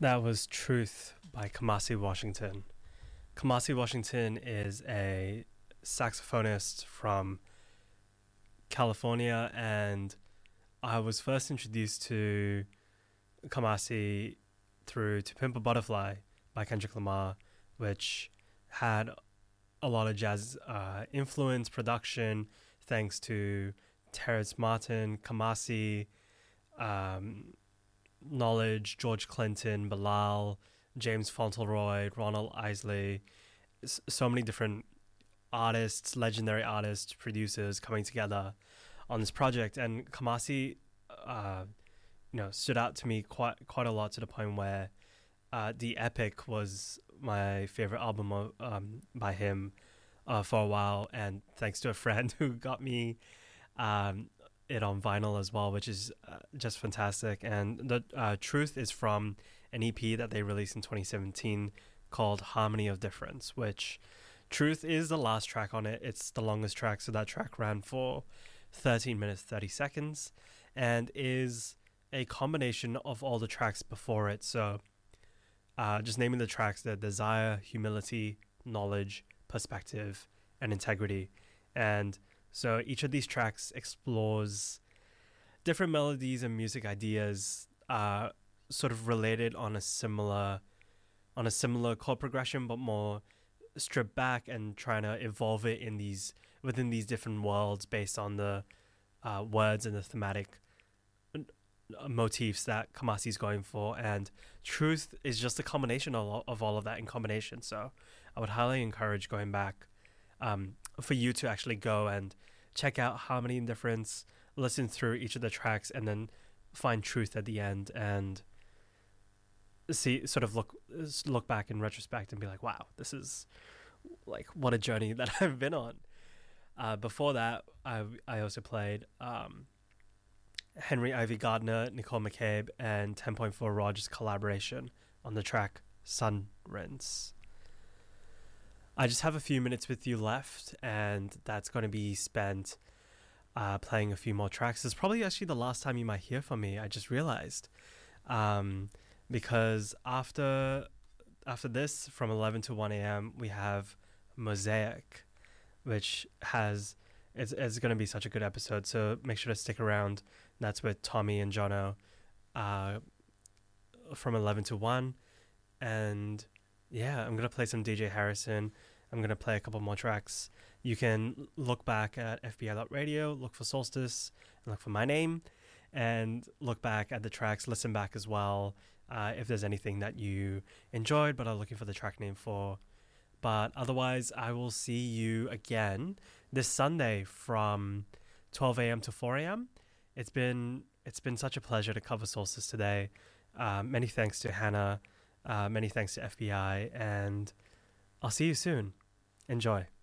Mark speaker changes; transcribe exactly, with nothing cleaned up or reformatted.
Speaker 1: That was Truth by Kamasi Washington. Kamasi Washington is a saxophonist from California, and I was first introduced to Kamasi through To Pimp a Butterfly by Kendrick Lamar, which had a lot of jazz uh, influence, production, thanks to Terrence Martin, Kamasi, um, Knowledge, George Clinton, Bilal, James Fauntleroy, Ronald Isley, so many different artists, legendary artists, producers coming together on this project. And Kamasi, uh, you know, stood out to me quite quite a lot, to the point where uh, The Epic was my favorite album of, um, by him uh, for a while, and thanks to a friend who got me um, it on vinyl as well, which is uh, just fantastic. And the uh, Truth is from an E P that they released in twenty seventeen called Harmony of Difference, which Truth is the last track on it. It's the longest track, so that track ran for thirteen minutes thirty seconds and is a combination of all the tracks before it. So uh, just naming the tracks: the Desire, Humility, Knowledge, Perspective, and Integrity. And so each of these tracks explores different melodies and music ideas, uh, sort of related on a similar, on a similar chord progression, but more stripped back and trying to evolve it in these within these different worlds based on the uh, words and the thematic motifs that Kamasi's going for. And Truth is just a combination of, of all of that in combination. So I would highly encourage going back um, for you to actually go and check out Harmony and Difference, listen through each of the tracks, and then find Truth at the end and see, sort of look look back in retrospect and be like, wow, this is like, what a journey that I've been on. Uh, before that, I I also played um, Henry Ivy Gardner, Nicole McCabe, and ten point four Rogers collaboration on the track Sun Rinse. I just have a few minutes with you left, and that's going to be spent uh, playing a few more tracks. It's probably actually the last time you might hear from me, I just realized. Um, because after after this, from eleven to one a.m., we have Mosaic, which has... It's, it's going to be such a good episode, so make sure to stick around. That's with Tommy and Jono uh, from eleven to one. And yeah, I'm going to play some D J Harrison. I'm going to play a couple more tracks. You can look back at F B I dot radio, look for Solstice, and look for my name, and look back at the tracks, listen back as well, uh, if there's anything that you enjoyed but are looking for the track name for. But otherwise, I will see you again this Sunday from twelve a.m. to four a.m. It's been it's been such a pleasure to cover Solstice today. Uh, many thanks to Hannah. Uh, many thanks to F B I. And I'll see you soon. Enjoy.